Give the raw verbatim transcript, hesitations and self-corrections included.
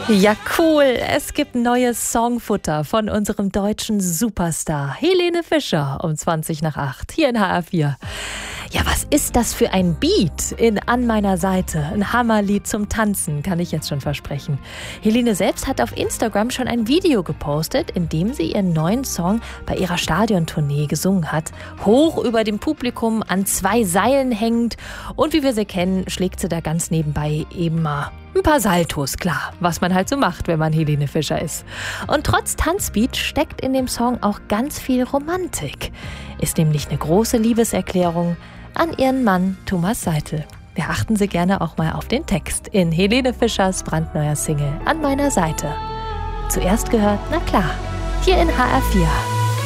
Ja, cool. Es gibt neues Songfutter von unserem deutschen Superstar Helene Fischer um zwanzig nach acht hier in H R vier. Ja, was ist das für ein Beat in An meiner Seite? Ein Hammerlied zum Tanzen, kann ich jetzt schon versprechen. Helene selbst hat auf Instagram schon ein Video gepostet, in dem sie ihren neuen Song bei ihrer Stadiontournee gesungen hat. Hoch über dem Publikum, an zwei Seilen hängend. Und wie wir sie kennen, schlägt sie da ganz nebenbei eben mal ein paar Saltos, klar, was man halt so macht, wenn man Helene Fischer ist. Und trotz Tanzbeat steckt in dem Song auch ganz viel Romantik. Ist nämlich eine große Liebeserklärung an ihren Mann Thomas Seitel. Wir achten Sie gerne auch mal auf den Text in Helene Fischers brandneuer Single An meiner Seite. Zuerst gehört, na klar, hier in H R vier.